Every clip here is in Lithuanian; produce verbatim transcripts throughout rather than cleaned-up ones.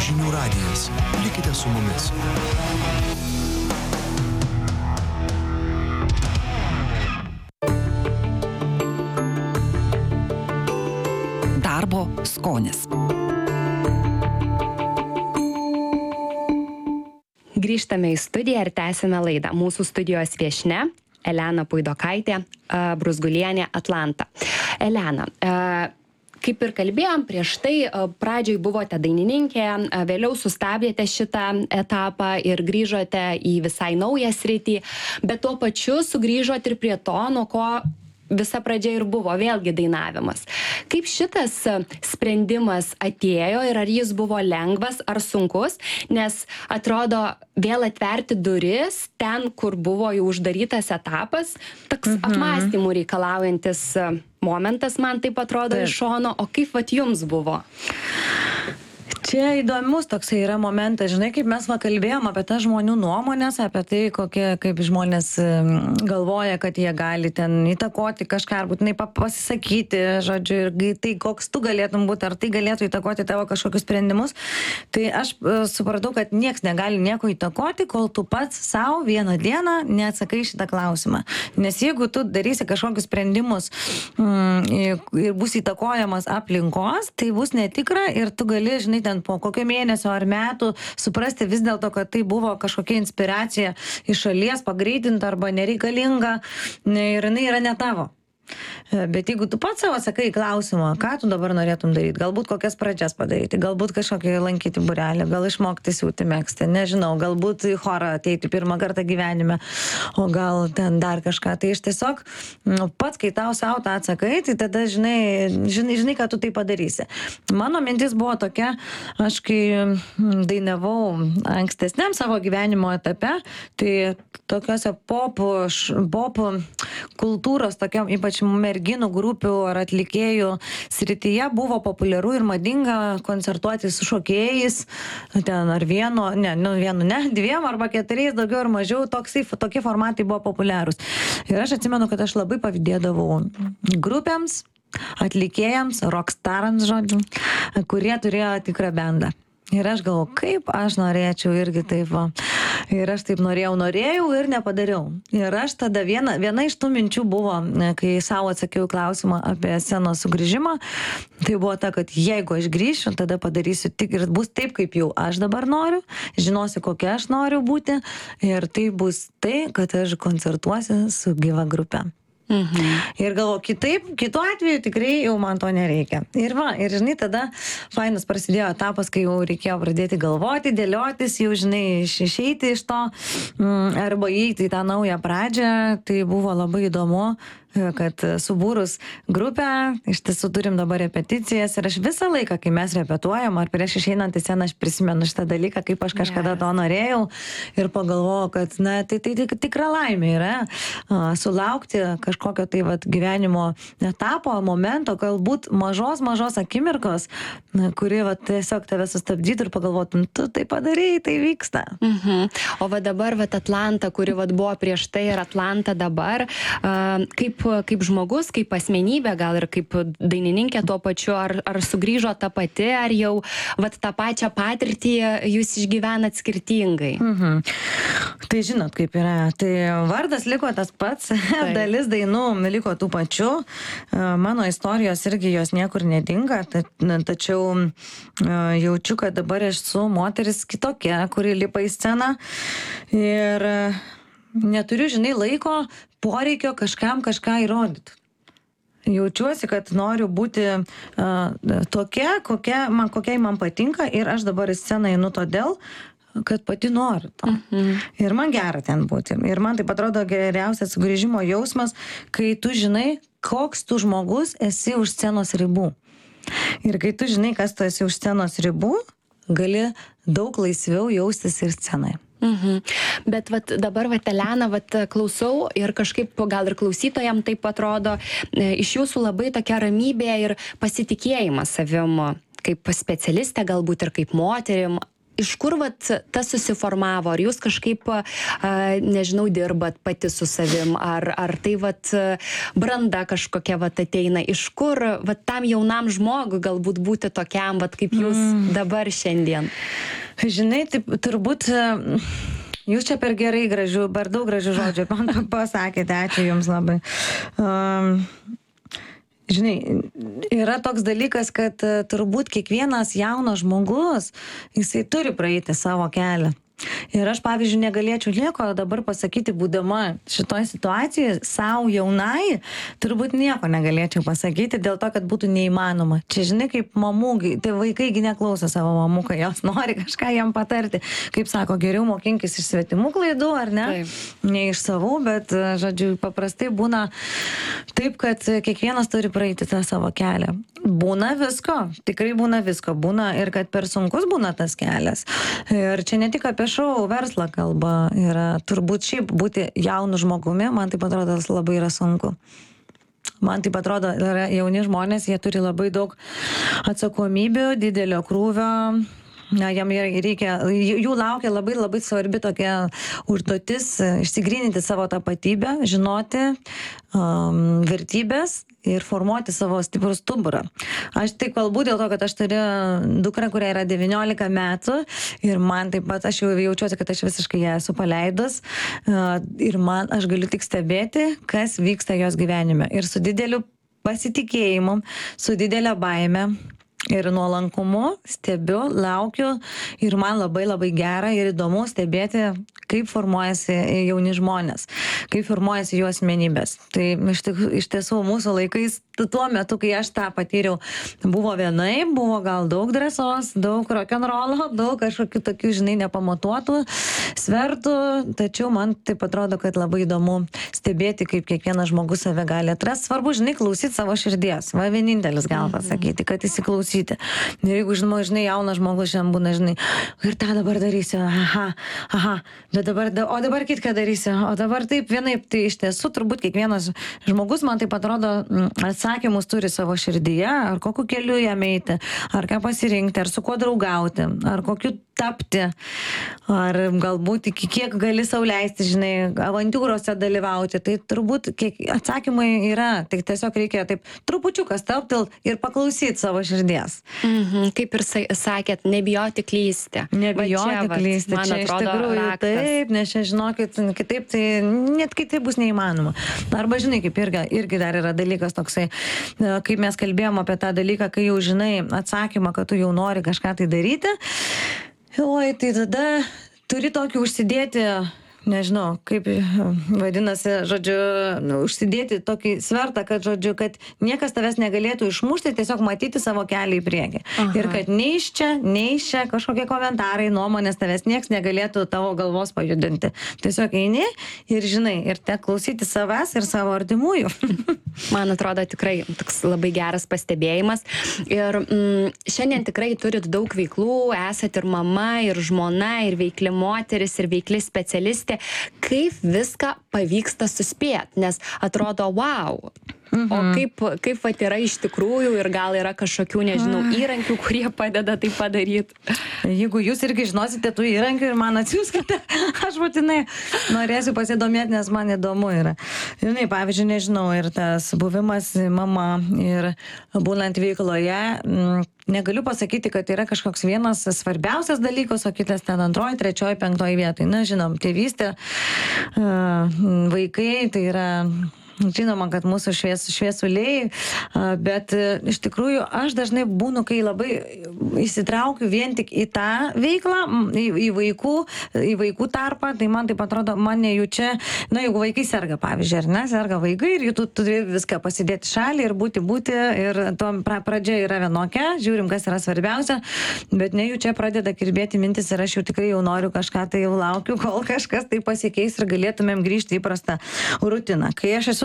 Žinių radijas. Likite su mumis. Darbo skonis. Grįžtame į studiją ir tęsime laidą. Mūsų studijos viešnia Elena Puidokaitė, Bruzgulienė, Atlanta. Elena, kaip ir kalbėjom, prieš tai pradžioj buvote dainininkė, vėliau sustabdėte šitą etapą ir grįžote į visai naują sritį, bet tuo pačiu sugrįžot ir prie to, nuo ko visa pradžia ir buvo, vėlgi dainavimas. Kaip šitas sprendimas atėjo ir ar jis buvo lengvas ar sunkus, nes atrodo vėl atverti duris ten, kur buvo jau uždarytas etapas, toks mhm. apmąstymų reikalaujantis momentas, man taip atrodo iš šono, o kaip vat jums buvo? Čia įdomus toksai yra momentas, žinai, kaip mes va kalbėjom apie tą žmonių nuomonės, apie tai, kokie, kaip žmonės galvoja, kad jie gali ten įtakoti kažką, ar būtinai pasisakyti, žodžiu, ir tai, koks tu galėtum būti, ar tai galėtų įtakoti tavo kažkokius sprendimus. Tai aš supratau, kad nieks negali nieko įtakoti, kol tu pats savo vieną dieną neatsakai šitą klausimą. Nes jeigu tu darysi kažkokius sprendimus mm, ir bus įtakojamas aplinkos, tai bus netikra ir tu gali, žinai, ten po kokio mėnesio ar metų suprasti vis dėlto, kad tai buvo kažkokia inspiracija iš šalies pagreitinta arba nereikalinga ir jinai yra ne tavo. Bet jeigu tu pats savo sakai klausimą, ką tu dabar norėtum daryti, galbūt kokias pradžias padaryti, galbūt kažkokį lankyti būrelį, gal išmokti siūti megzti, nežinau, galbūt į chorą ateiti pirmą kartą gyvenime, o gal ten dar kažką. Tai iš tiesiog nu, pats, kai tau savo tą atsakai, tai tada žinai, žinai, žinai, ką tu tai padarysi. Mano mintis buvo tokia, aš kai dainavau ankstesniam savo gyvenimo etape, tai tokiuose popų, popų kultūros, tokiam ypač merginų grupių ar atlikėjų srityje buvo populiaru ir madinga koncertuoti su šokėjais, ten ar vienu, ne, nu vienu, ne, dviem arba keturiais, daugiau ar mažiau, toksai, tokie formatai buvo populiarūs. Ir aš atsimenu, kad aš labai pavydėdavau grupėms, atlikėjams, rockstarams, žodžiu, kurie turėjo tikrą bendą. Ir aš galvoju, kaip aš norėčiau irgi taip va. Ir aš taip norėjau, norėjau ir nepadariau. Ir aš tada viena, viena iš tų minčių buvo, kai savo atsakiau klausimą apie scenos sugrįžimą, tai buvo ta, kad jeigu aš grįšiu, tada padarysiu tik ir bus taip, kaip jau aš dabar noriu, žinosiu, kokia aš noriu būti ir tai bus tai, kad aš koncertuosiu su gyva grupe. Mhm. Ir galvoju, kitaip, kitu atveju tikrai jau man to nereikia. Ir va, ir žinai, tada fainas prasidėjo etapas, kai jau reikėjo pradėti galvoti, dėliotis, jau žinai, išeiti iš to, arba įeiti į tą naują pradžią, tai buvo labai įdomu, kad subūrus grupę, iš tiesų turim dabar repeticijas ir aš visą laiką, kai mes repetuojam, ar prieš išeinant į sceną, aš prisimenu šitą dalyką, kaip aš kažkada to norėjau ir pagalvojau, kad na, tai, tai, tai tikra laimė yra a, sulaukti kažkokio tai vat, gyvenimo etapo, momento, galbūt mažos, mažos akimirkos, na, kuri vat, tiesiog tave sustabdytų ir pagalvotum, tu tai padarėjai, tai vyksta. Mhm. O va dabar vat, Atlanta, kuri vat, buvo prieš tai ir Atlanta dabar, a, kaip kaip žmogus, kaip asmenybė, gal ir kaip dainininkė tuo pačiu, ar, ar sugrįžo ta pati, ar jau vat, tą pačią patirtį jūs išgyvenat skirtingai? Mhm. Tai žinot, kaip yra. Tai vardas liko tas pats, tai. Dalis dainų liko tų pačių. Mano istorijos irgi jos niekur nedinga, ta, tačiau jaučiu, kad dabar esu moteris kitokia, kuri lipa į sceną ir neturiu, žinai, laiko poreikio kažkam kažką įrodyti. Jaučiuosi, kad noriu būti uh, tokia, kokia man, kokiai man patinka ir aš dabar į sceną einu todėl, kad pati noriu to. Mhm. Ir man gera ten būti. Ir man taip atrodo geriausias sugrįžimo jausmas, kai tu žinai, koks tu žmogus esi už scenos ribų. Ir kai tu žinai, kas tu esi už scenos ribų, gali daug laisviau jaustis ir scenai. Mhm. Bet vat, dabar, vat, Elena, vat, klausau ir kažkaip gal ir klausytojam taip atrodo, iš jūsų labai tokia ramybė ir pasitikėjimas savim, kaip specialistė galbūt ir kaip moterim. iš kur vat tas susiformavo? Ar jūs kažkaip, nežinau, dirbat pati su savim? Ar, ar tai vat branda kažkokia vat ateina? Iš kur vat tam jaunam žmogui galbūt būti tokiam, vat kaip jūs mm. dabar šiandien? Žinai, taip, turbūt jūs čia per gerai gražių, per daug gražių žodžių man pasakėte. Ačiū Jums labai. Um, Žinai, yra toks dalykas, kad turbūt kiekvienas jaunas žmogus, jisai turi praeiti savo kelią. Ir aš, pavyzdžiui, negalėčiau nieko dabar pasakyti, būdama šitoj situacijoje, savo jaunai, turbūt nieko negalėčiau pasakyti dėl to, kad būtų neįmanoma. Čia, žinai, kaip mamų, tai vaikai neklauso savo mamų, kai jos nori kažką jam patarti. Kaip sako, geriau mokinkis iš svetimų klaidų, ar ne? Taip. Ne iš savų, bet, žodžiu, paprastai būna taip, kad kiekvienas turi praeiti tą savo kelią. Būna visko, tikrai būna visko. Būna ir kad per sunkus būna tas kelias. Ir čia ne tik apie šou verslą kalba, yra turbūt šiaip būti jaunu žmogumi, man taip atrodo, tas labai yra sunku. Man taip atrodo, yra jauni žmonės, jie turi labai daug atsakomybių, didelio krūvio. Na, jam reikia, jų laukia labai labai svarbi tokia užduotis išsigryninti savo tapatybę, žinoti um, vertybės ir formuoti savo stiprų stuburą. Aš tai kalbu dėl to, kad aš turiu dukrą, kuria yra devyniolika metų ir man taip pat, aš jau jaučiuosi, kad aš visiškai ją esu paleidus uh, ir man, aš galiu tik stebėti, kas vyksta jos gyvenime. Ir su dideliu pasitikėjimu, su didelė baime ir nuolankumu stebiu, laukiu ir man labai labai gera ir įdomu stebėti, kaip formuojasi jauni žmonės, kaip formuojasi jų asmenybės. Tai iš, tik, iš tiesų mūsų laikais, tuo metu, kai aš tą patyriau, buvo vienai, buvo gal daug drąsos, daug rock'n'rollo, daug kažkokių tokių, žinai, nepamatuotų svertų, tačiau man taip atrodo, kad labai įdomu stebėti, kaip kiekvienas žmogus save gali atrasti. Svarbu, žinai, klausyti savo širdies. Va, vienintelis gal pasakyti, kad įsiklausyti. Ir jeigu, žinai, žinai, jaunas žmogus šiandien būna, žinai, ir tą dabar darysiu, aha, aha, bet dabar, o dabar kitką darysiu, o dabar taip vienaip, tai iš tiesų turbūt kiekvienas žmogus, man taip atrodo, atsakymus turi savo širdyje, ar kokiu keliu jam eiti, ar ką pasirinkti, ar su kuo draugauti, ar kokiu tapti, ar galbūt iki kiek gali sau leisti, žinai, avantūrose dalyvauti. Tai turbūt kiek atsakymai yra, tik tiesiog reikia taip trupučiuką stabtelt ir paklausyti savo širdies. Mhm, kaip ir sakėt, nebijoti klysti. Nebijoti čia, klysti, man čia iš atrodo tikrųjų raktas. Taip, nes čia žinokit, kitaip tai net kitaip bus neįmanoma. Arba žinai, kaip irgi, irgi dar yra dalykas toksai, kaip mes kalbėjom apie tą dalyką, kai jau žinai atsakymą, kad tu jau nori kažką tai daryti, oi, tai tada turi tokį užsidėti, nežinau, kaip vadinasi, žodžiu, užsidėti tokį svertą, kad, žodžiu, kad niekas tavęs negalėtų išmušti, tiesiog matyti savo kelią į priekį. Aha. Ir kad nei iš čia, nei iš čia kažkokie komentarai, nuomonės tavęs nieks negalėtų tavo galvos pajudinti. Tiesiog eini ir žinai, ir te klausyti savęs ir savo artimųjų. Man atrodo tikrai toks labai geras pastebėjimas. Ir mm, šiandien tikrai turit daug veiklų, esat ir mama, ir žmona, ir veikli moteris, ir veikli specialistė. Kaip viską pavyksta suspėt, nes atrodo, wow, mhm. o kaip, kaip vat yra iš tikrųjų ir gal yra kažkokių, nežinau, įrankių, kurie padeda tai padaryti. Jeigu jūs irgi žinosite tų įrankių ir man atsiųskite, aš būtinai norėsiu pasidomėti, nes man įdomu yra. Žinai, pavyzdžiui, nežinau, ir tas buvimas mama ir būnant veikloje, negaliu pasakyti, kad yra kažkoks vienas svarbiausias dalykas, o kitas ten antroji, trečioji, penktoji vietoj. Na, žinom, tėvystė, vaikai, tai yra... Žinoma, kad mūsų švies, šviesuliai, bet iš tikrųjų aš dažnai būnu, kai labai įsitraukiu vien tik į tą veiklą, į, į, vaikų, į vaikų tarpą, tai man taip atrodo, man nejučia, na, jeigu vaikai serga, pavyzdžiui, ar ne, serga vaikai ir jų tu turi viską pasidėti šalį ir būti, būti, ir to pradžia yra vienokia, žiūrim, kas yra svarbiausia, bet nejučia pradeda kirbėti mintis ir aš jau tikrai jau noriu kažką, tai jau laukiu, kol kažkas tai pasikeis ir galėtumėm grįžti į įprastą rutiną. Kai aš esu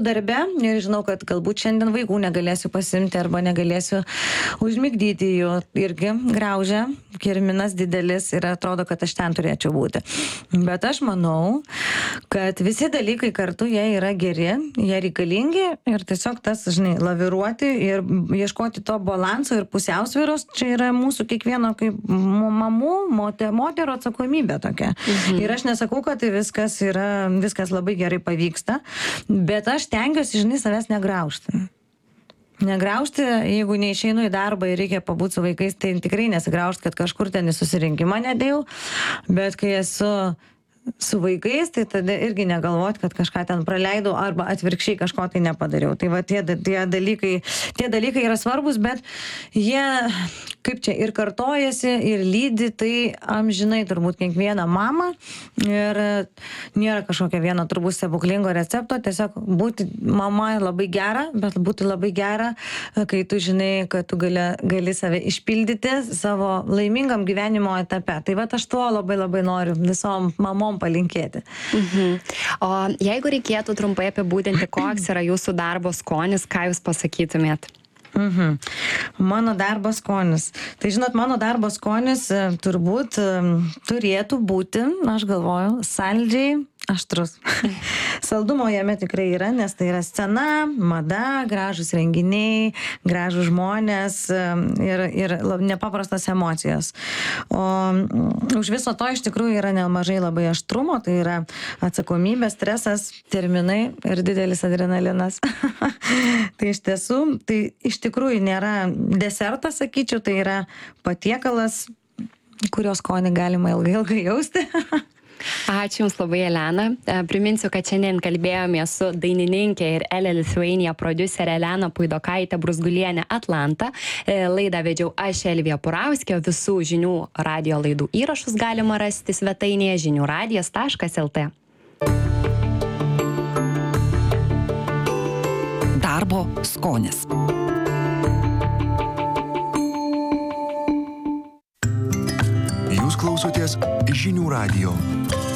darbe ir žinau, kad galbūt šiandien vaikų negalėsiu pasimti arba negalėsiu užmigdyti jų, irgi graužia, kirminas didelis ir atrodo, kad aš ten turėčiau būti. Bet aš manau, kad visi dalykai kartu jie yra geri, jie reikalingi ir tiesiog tas, žinai, laviruoti ir ieškoti to balanso ir pusiausvyros, čia yra mūsų kiekvieno kaip mamų, moterų atsakomybė tokia. Mhm. Ir aš nesakau, kad tai viskas yra, viskas labai gerai pavyksta, bet aš tengiuosi, žinai, savęs negraužti. Negraužti, jeigu neišeinu į darbą ir reikia pabūti su vaikais, tai tikrai nesigraužti, kad kažkur ten į susirinkimą nedėjau, bet kai esu su vaikais, tai tada irgi negalvoti, kad kažką ten praleidau arba atvirkščiai kažko tai nepadariau. Tai va tie, tie, dalykai, tie dalykai yra svarbus, bet jie kaip čia ir kartojasi, ir lydi, tai amžinai turbūt kiekvieną mamą ir nėra kažkokio vieno turbūt stebuklingo recepto, tiesiog būti mama labai gera, bet būti labai gera, kai tu žinai, kad tu gali, gali save išpildyti savo laimingam gyvenimo etape. Tai va aš tuo labai labai noriu visom mamom palinkėti. Mhm. O jeigu reikėtų trumpai apibūdinti, koks yra jūsų darbo skonis, ką jūs pasakytumėt? Mhm. Mano darbo skonis. Tai žinot, mano darbo skonis turbūt turėtų būti, aš galvoju, saldžiai aštrus. Saldumo jame tikrai yra, nes tai yra scena, mada, gražus renginiai, gražus žmonės ir, ir nepaprastos emocijos. O už viso to iš tikrųjų yra nemažai labai aštrumo, tai yra atsakomybė, stresas, terminai ir didelis adrenalinas. Tai iš tiesų, tai iš tikrųjų nėra desertas, sakyčiau, tai yra patiekalas, kurio skonį galima ilgai ilgai jausti. Ačiū Jums labai, Elena. Priminsiu, kad šiandien kalbėjome su dainininkė ir L L Lithuania prodiuserė Elena Puidokaitė Bruzgulienė Atlanta. Laidą vedžiau aš, Elvija Purauskė, visų žinių radio laidų įrašus galima rasti svetainėje žinių radijas taškas el tė. Darbo skonis. Jūs klausotės žinių radijo.